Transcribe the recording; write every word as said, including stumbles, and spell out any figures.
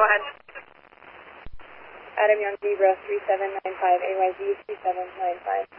go ahead. Adam Young Zebra three seven nine five, A Y Z three seven nine five.